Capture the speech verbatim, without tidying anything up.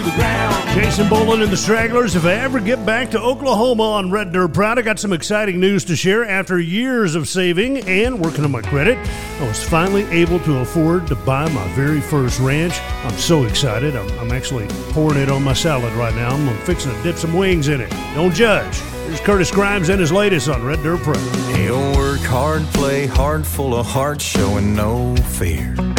Jason Boland and the Stragglers. If I ever get back to Oklahoma on Red Dirt Proud, I got some exciting news to share. After years of saving and working on my credit, I was finally able to afford to buy my very first ranch. I'm so excited. I'm, I'm actually pouring it on my salad right now. I'm fixing to dip some wings in it. Don't judge. Here's Curtis Grimes and his latest on Red Dirt Proud. He'll work hard, play hard, full of heart, showing no fear.